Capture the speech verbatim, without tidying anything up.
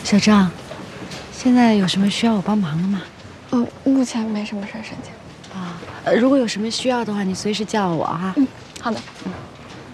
小张，现在有什么需要我帮忙的吗？ 嗯，目前没什么事儿，沈姐。 啊，呃，如果有什么需要的话，你随时叫我哈。 嗯，好的。 嗯。